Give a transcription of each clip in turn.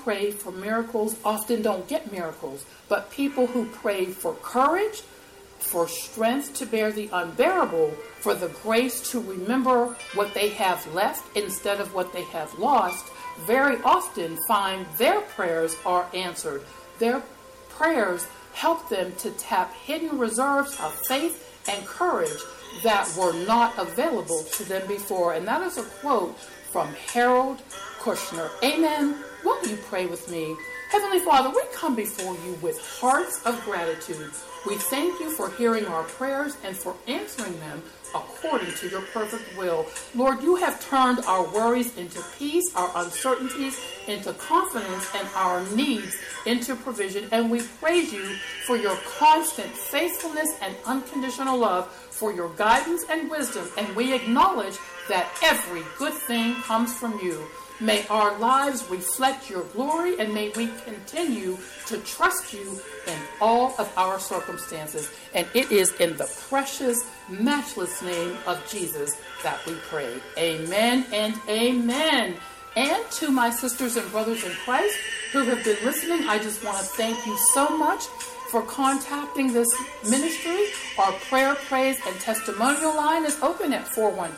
pray for miracles often don't get miracles, but people who pray for courage, for strength to bear the unbearable, for the grace to remember what they have left instead of what they have lost, very often find their prayers are answered. Their prayers help them to tap hidden reserves of faith and courage that were not available to them before. And that is a quote from Harold Kushner. Amen. Won't you pray with me? Heavenly Father, we come before you with hearts of gratitude. We thank you for hearing our prayers and for answering them according to your perfect will. Lord, you have turned our worries into peace, our uncertainties into confidence, and our needs into provision. And we praise you for your constant faithfulness and unconditional love, for your guidance and wisdom. And we acknowledge that every good thing comes from you. May our lives reflect your glory, and may we continue to trust you in all of our circumstances. And it is in the precious, matchless name of Jesus that we pray. Amen and amen. And to my sisters and brothers in Christ who have been listening, I just want to thank you so much for contacting this ministry. Our prayer, praise, and testimonial line is open at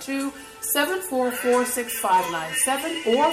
412-744-6597 or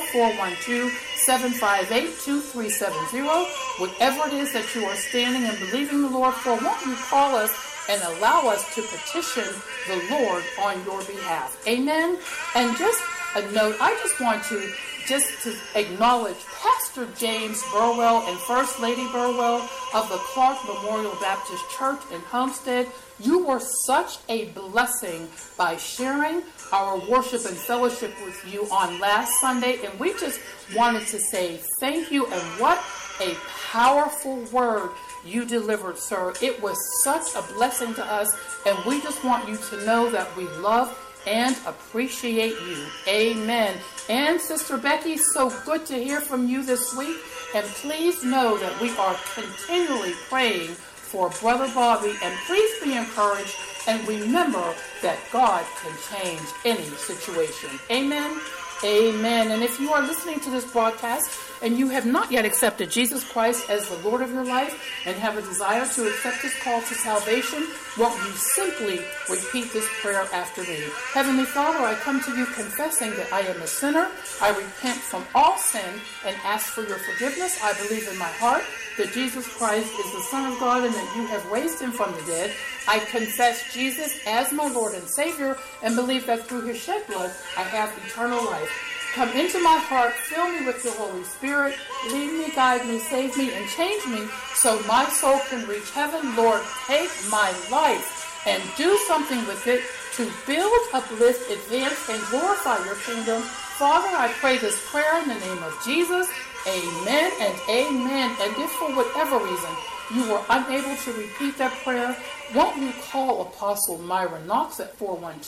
412-758-2370. Whatever it is that you are standing and believing the Lord for, won't you call us and allow us to petition the Lord on your behalf. Amen. And just a note, I just want to acknowledge Pastor James Burwell and First Lady Burwell of the Clark Memorial Baptist Church in Homestead. You were such a blessing by sharing our worship and fellowship with you on last Sunday, and we just wanted to say thank you, and what a powerful word you delivered, sir. It was such a blessing to us, and we just want you to know that we love and appreciate you. Amen. And Sister Becky, so good to hear from you this week. And please know that we are continually praying for Brother Bobby. And please be encouraged and remember that God can change any situation. Amen. Amen. And if you are listening to this broadcast and you have not yet accepted Jesus Christ as the Lord of your life and have a desire to accept his call to salvation, won't you simply repeat this prayer after me? Heavenly Father, I come to you confessing that I am a sinner. I repent from all sin and ask for your forgiveness. I believe in my heart that Jesus Christ is the Son of God and that you have raised him from the dead. I confess Jesus as my Lord and Savior and believe that through his shed blood I have eternal life. Come into my heart, fill me with your Holy Spirit, lead me, guide me, save me, and change me so my soul can reach heaven. Lord, take my life and do something with it to build, uplift, advance, and glorify your kingdom. Father, I pray this prayer in the name of Jesus. Amen and amen. And if for whatever reason you were unable to repeat that prayer, won't you call Apostle Myra Knox at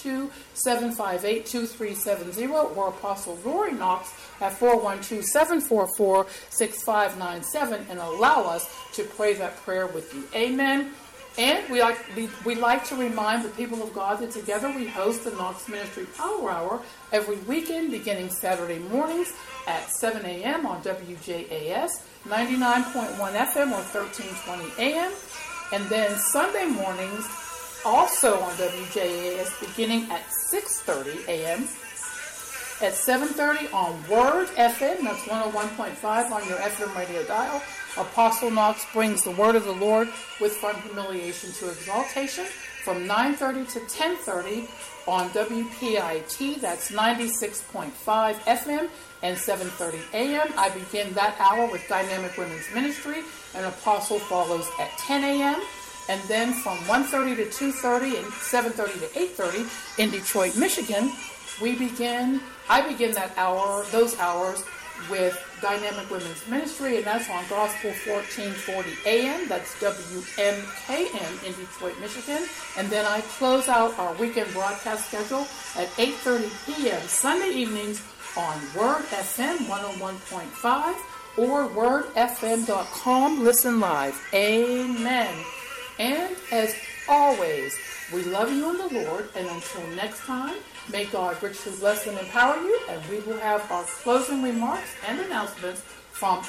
412-758-2370 or Apostle Rory Knox at 412-744-6597 and allow us to pray that prayer with you. Amen. And we like to remind the people of God that together we host the Knox Ministry Power Hour every weekend beginning Saturday mornings at 7 a.m. on WJAS 99.1 FM or 1320 a.m. And then Sunday mornings also on WJAS beginning at 6:30 a.m. At 7:30 on Word FM, that's 101.5 on your FM radio dial. Apostle Knox brings the word of the Lord with from humiliation to exaltation from 9:30 to 10:30 on WPIT, that's 96.5 FM and 7:30 a.m. I begin that hour with Dynamic Women's Ministry, and Apostle follows at 10 a.m. And then from 1:30 to 2:30 and 7:30 to 8:30 in Detroit, Michigan, I begin those hours with Dynamic Women's Ministry, and that's on Gospel 1440 AM. That's WMKM in Detroit, Michigan. And then I close out our weekend broadcast schedule at 8:30 p.m. Sunday evenings on Word FM 101.5 or wordfm.com. Listen live. Amen. And as always, we love you in the Lord, and until next time, may God richly bless and empower you, and we will have our closing remarks and announcements from